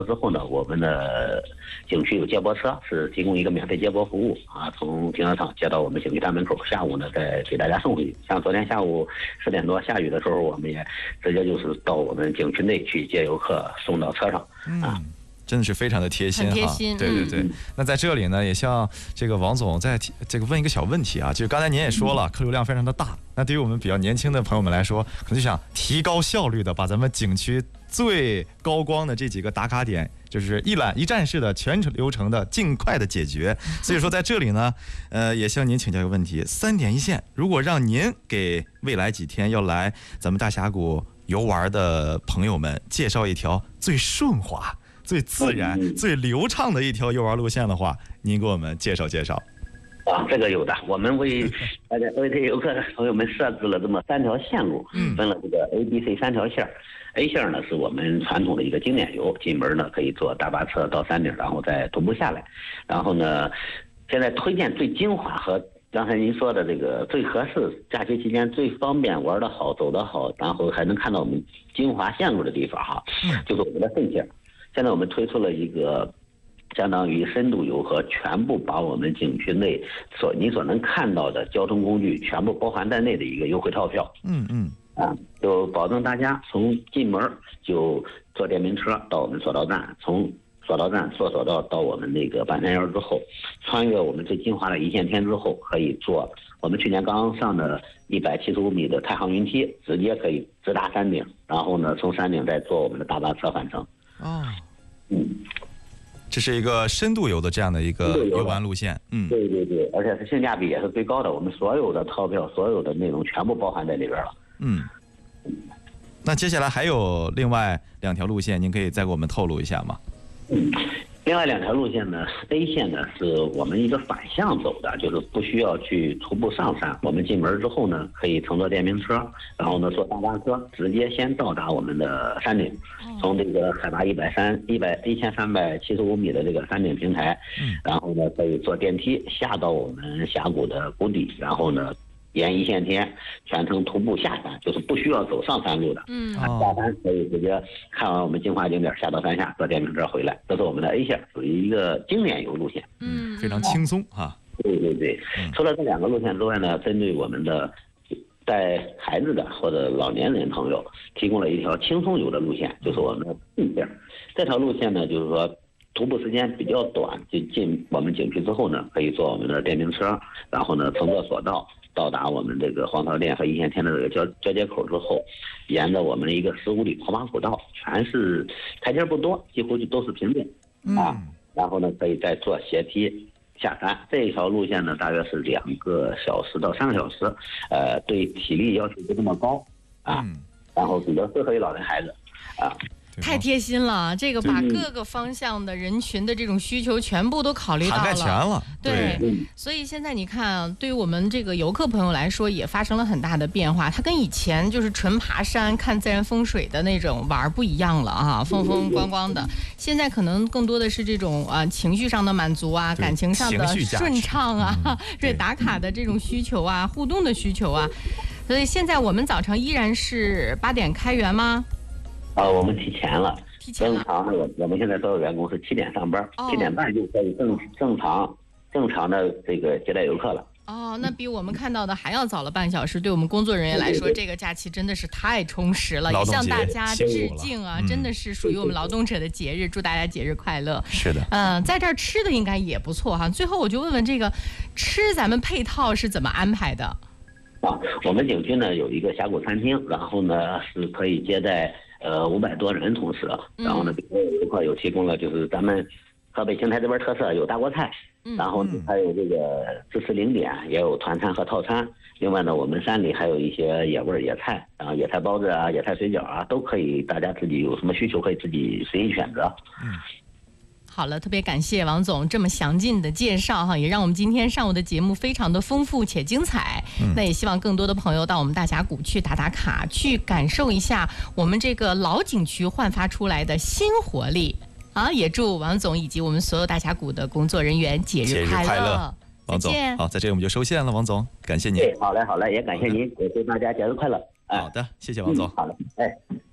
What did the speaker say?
之后呢，我们的景区有接驳车，是提供一个免费接驳服务啊，从停车场接到我们景区大门口，下午呢再给大家送回去。像昨天下午10点多下雨的时候，我们也直接就是到我们景区内去接游客送到车上啊。 真的是非常的贴心哈， 很贴心。 对对对。那在这里呢，也向这个王总再这个问一个小问题啊，就是刚才您也说了，客流量非常的大。那对于我们比较年轻的朋友们来说，可能就想提高效率的把咱们景区最高光的这几个打卡点，就是一站式的全程流程的尽快的解决。所以说在这里呢，也向您请教一个问题：3点一线，如果让您给未来几天要来咱们大峡谷游玩的朋友们介绍一条最顺滑、最自然、最流畅的一条游玩路线的话，您给我们介绍介绍。 啊，这个有的，我们为大家为这游客的朋友们设置了这么3条线路，分了这个 A、B、C 3条线。A 线呢是我们传统的一个经典游，进门呢可以坐大巴车到山顶，然后再徒步下来。然后呢，现在推荐最精华和刚才您说的这个最合适，假期期间最方便玩得好、走得好，然后还能看到我们精华线路的地方哈，就是我们的C线。现在我们推出了一个相当于深度游和全部把我们景区内你所能看到的交通工具全部包含在内的一个优惠套票。就保证大家从进门就坐电瓶车到我们索道站，从索道站坐索道到我们那个半山腰之后，穿越我们最精华的一线天之后，可以坐我们去年刚上的175米的太行云梯，直接可以直达山顶，然后呢从山顶再坐我们的大巴车返程。 这是一个深度游的这样的一个游玩路线。 对对对，而且是性价比也是最高的，我们所有的套票、所有的内容全部包含在里边了。 那接下来还有另外2条路线，您可以再给我们透露一下吗？ 另外2条路线呢 ，A 线呢是我们一个反向走的，就是不需要去徒步上山，我们进门之后呢，可以乘坐电瓶车，然后呢坐大巴车，直接先到达我们的山顶，从这个海拔1375米的这个山顶平台，然后呢可以坐电梯下到我们峡谷的谷底，然后呢沿一线天全程徒步下山，就是不需要走上山路的。下山可以直接看完我们精华景点，下到山下坐电瓶车回来。这是我们的 A 线，属于一个经典游路线。 非常轻松哈。 对对对，除了这2个路线之外呢，针对我们的带孩子的或者老年人朋友，提供了一条轻松游的路线，就是我们的 B 线。这条路线呢，就是说徒步时间比较短，就进我们景区之后呢，可以坐我们的电瓶车，然后呢乘坐索道到达我们这个黄桃店和一线天的这个交接口之后，沿着我们的一个15里跑马古道，全是台阶不多，几乎就都是平地然后呢可以再坐斜梯下山。这一条路线呢大约是2个小时到3个小时，对体力要求不这么高然后比较适合于老人孩子太贴心了，这个把各个方向的人群的这种需求全部都考虑到了， 涵盖全了。 对，所以现在你看，对于我们这个游客朋友来说，也发生了很大的变化。它跟以前就是纯爬山、看自然风水的那种玩不一样了啊，风风光光的。现在可能更多的是这种情绪上的满足啊，感情上的顺畅啊，对打卡的这种需求啊，互动的需求啊。所以现在我们早晨依然是8点开园吗？ 我们提前了。正常的我们现在所有员工是7点上班，7点半就可以正常的这个接待游客了。 那比我们看到的还要早了半小时。对我们工作人员来说，这个假期真的是太充实了，也向大家致敬啊！真的是属于我们劳动者的节日，祝大家节日快乐。 是的， 在这儿吃的应该也不错哈。最后我就问问这个吃咱们配套是怎么安排的？ 我们景区呢有一个峡谷餐厅，然后呢是可以接待500多人同时，然后呢给游客有提供了就是咱们河北邢台这边特色有大锅菜，然后还有这个自吃零点，也有团餐和套餐。另外呢，我们山里还有一些野味野菜，然后野菜包子啊、野菜水饺啊，都可以，大家自己有什么需求可以自己随意选择。 好了，特别感谢王总这么详尽的介绍哈，也让我们今天上午的节目非常的丰富且精彩。那也希望更多的朋友到我们大峡谷去打卡，去感受一下我们这个老景区焕发出来的新活力也祝王总以及我们所有大峡谷的工作人员节日快乐。 王总，好，在这里我们就收线了，王总，感谢您。 好嘞，也感谢您，也祝大家节日快乐。 好的，谢谢王总。 好嘞，